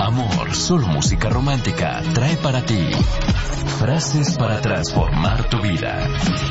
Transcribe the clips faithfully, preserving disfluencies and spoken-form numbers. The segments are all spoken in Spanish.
Amor, solo música romántica trae para ti frases para transformar tu vida.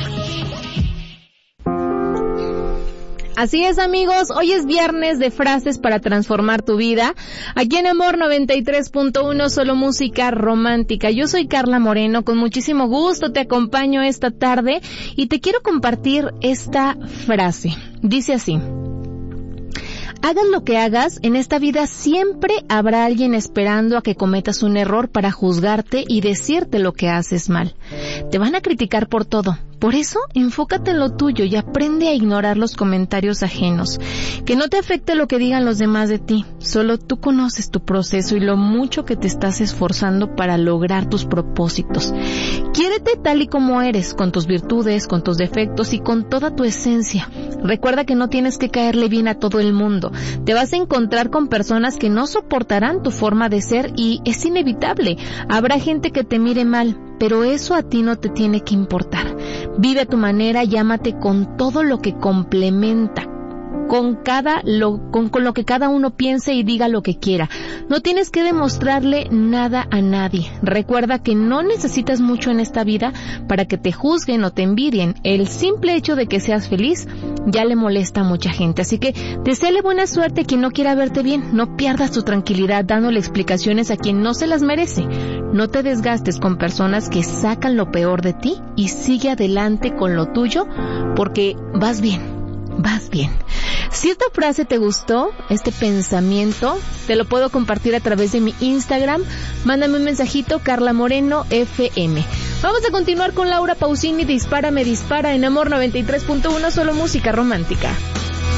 Así es, amigos, hoy es viernes de frases para transformar tu vida. Aquí en Amor noventa y tres punto uno, solo música romántica. Yo soy Carla Moreno, con muchísimo gusto te acompaño esta tarde y te quiero compartir esta frase. Dice así: hagas lo que hagas, en esta vida siempre habrá alguien esperando a que cometas un error para juzgarte y decirte lo que haces mal. Te van a criticar por todo. Por eso, enfócate en lo tuyo y aprende a ignorar los comentarios ajenos. Que no te afecte lo que digan los demás de ti. Solo tú conoces tu proceso y lo mucho que te estás esforzando para lograr tus propósitos. Quiérete tal y como eres, con tus virtudes, con tus defectos y con toda tu esencia. Recuerda que no tienes que caerle bien a todo el mundo. Te vas a encontrar con personas que no soportarán tu forma de ser y es inevitable. Habrá gente que te mire mal, pero eso a ti no te tiene que importar. Vive a tu manera, llámate con todo lo que complementa, con cada lo, con, con lo que cada uno piense y diga lo que quiera. No tienes que demostrarle nada a nadie. Recuerda que no necesitas mucho en esta vida para que te juzguen o te envidien. El simple hecho de que seas feliz ya le molesta a mucha gente. Así que deséale buena suerte a quien no quiera verte bien. No pierdas tu tranquilidad dándole explicaciones a quien no se las merece. No te desgastes con personas que sacan lo peor de ti y sigue adelante con lo tuyo porque vas bien. Vas bien. Si esta frase te gustó, este pensamiento, te lo puedo compartir a través de mi Instagram. Mándame un mensajito, Carla Moreno F M. Vamos a continuar con Laura Pausini, Dispara, me dispara en Amor noventa y tres punto uno, solo música romántica.